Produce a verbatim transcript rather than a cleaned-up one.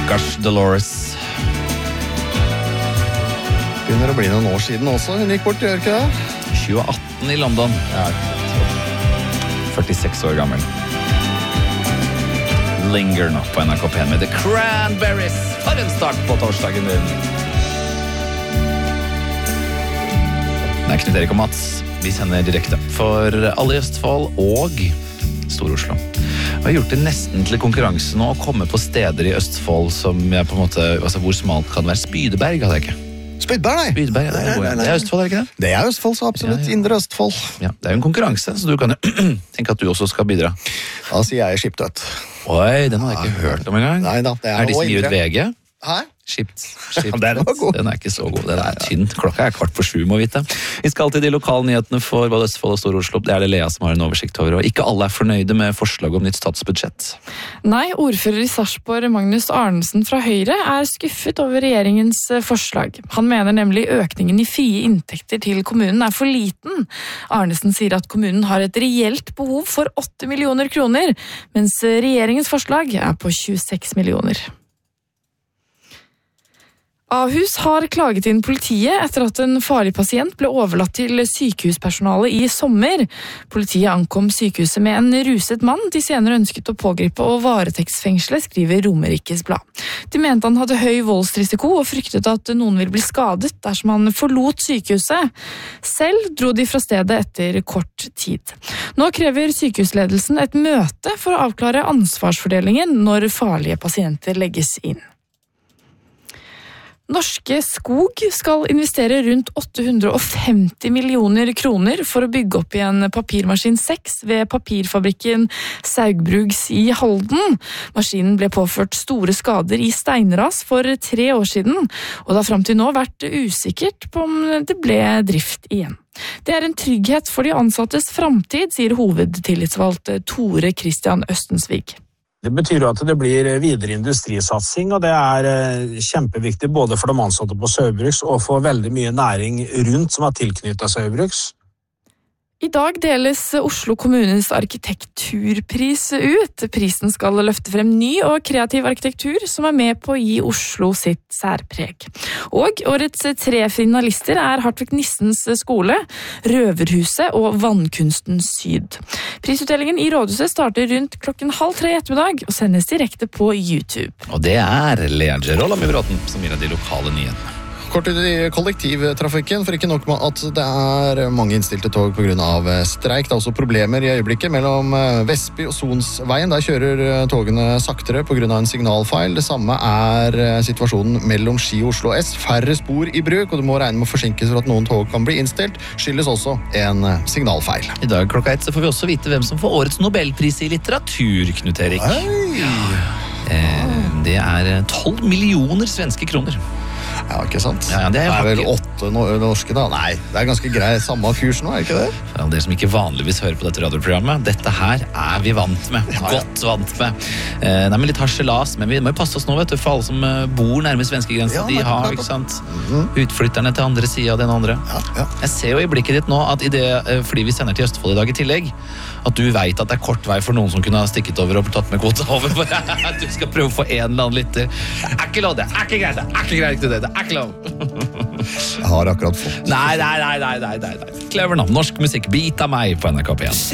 Stakkars Dolores. Begynner å bli noen år siden også. Hun gikk bort, gjør ikke det? tjue atten i London. Ja. førtiseks år gammel. Linger nå på N R K P med The Cranberries. For en start på torsdagen din. Det er Knut Erik og Mats. Vi sender direkte for alle i Østfold og Stor-Oslo. Vi har gjort det nesten til konkurranse nå å komme på steder i Østfold som jeg på en måte, altså hvor smalt kan det være. Spydeberg hadde jeg ikke. Spydberg, nei. Spydberg, ja, det, er, det er Østfold, er det ikke det? Det er Østfold, så absolutt. Ja, ja. Indre Østfold. Ja, det er jo en konkurranse, så du kan jo tenke at du også skal bidra. Da sier jeg Skiptvet. Oi, den har jeg ikke hørt om en gang. Nei da, det er, er de som gir ut V G? Hæ? Skipt, skipt. Den var god. Den er ikke så god, den er tynn. Klokka er kvart på sju, må vite. Vi skal til de lokale nyhetene for både Østfold og Stor-Oslo. Det er det Lea som har en oversikt over, og ikke alle er fornøyde med forslag om nytt statsbudsjett. Nei, ordfører i Sarpsborg, Magnus Arnesen fra Høyre, er skuffet over regjeringens forslag. Han mener nemlig økningen i frie inntekter til kommunen er for liten. Arnesen sier at kommunen har et reelt behov for åtte millioner kroner, mens regjeringens forslag er på tjueseks millioner. Ahus har klaget inn politiet etter at en farlig pasient ble overlatt til sykehuspersonalet i sommer. Politiet ankom sykehuset med en ruset mann de senere ønsket å pågripe og varetektsfengsle, skriver Romerikes Blad. De mente han hadde høy voldsrisiko og fryktet at noen ville bli skadet dersom han forlot sykehuset. Selv dro de fra stedet etter kort tid. Nå krever sykehusledelsen et møte for å avklare ansvarsfordelingen når farlige pasienter legges inn. Norske Skog skal investere rundt åtte hundre og femti millioner kroner for å bygge opp igjen papirmaskin seks ved papirfabrikken Saugbrugs i Halden. Maskinen ble påført store skader i steinras for tre år siden, og det har frem til nå vært usikkert på om det ble drift igjen. Det er en trygghet for de ansattes framtid, sier hovedtillitsvalgt Tore Christian Østensvig. Det betyr jo at det blir videre industrisatsing, og det er kjempeviktig både for de ansatte på Saugbrugs og for veldig mye næring rundt som er tilknyttet Saugbrugs. I dag deles Oslo kommunes arkitekturpris ut. Prisen skal løfte frem ny og kreativ arkitektur som er med på å gi Oslo sitt særpreg. Og årets tre finalister er Hartvig Nissens skole, Røverhuset og Vannkunsten Syd. Prisutdelingen i Rådhuset starter rundt klokken halv tre i ettermiddag og sendes direkte på YouTube. Og det er Lea Gerola Mibråten som gir deg de lokale nyhetene. Kort ut i kollektivtrafikken, for ikke nok med at det er mange innstilte tog på grunn av streik. Det er også problemer i øyeblikket mellom Vestby og Sonsveien. Der kjører togene saktere på grunn av en signalfeil. Det samme er situasjonen mellom Ski og Oslo S. Færre spor i bruk, og du må regne med forsinkelser for at noen tog kan bli innstilt. Skyldes også en signalfeil. I dag klokka ett så får vi også vite hvem som får årets Nobelpris i litteratur, Knut Erik. Ja. Det er tolv millioner svenske kroner. Ja, ikke sant? Ja, det, er det er vel åtte norske da? Nei, det er ganske greit samme kurs nå, er ikke det? For dere som ikke vanligvis hører på dette radioprogrammet, dette her er vi vant med. Ja, ja. Godt vant med. Eh, det er med litt harselas, men vi må jo passe oss nå, vet du, for alle som bor nærme svenskegrensen. Ja, de har, nettopp. ikke sant, Mhm. utflytterne til andre siden av den andre. Ja, ja. Jeg ser jo i blikket ditt nå at i det, eh, fordi vi sender til Østfold i dag i tillegg, at du vet at det er kort vei for noen som kunne ha stikket over og tatt med kvota over. Du skal prøve å få en eller annen lytter. Det er ikke lov, det er ikke greit, det er ikke greit, det er ikke lov. Jeg har akkurat fått. Nei, nei, nei, nei, nei, nei. Clever navn, norsk musikk, bit av meg på N R K P en.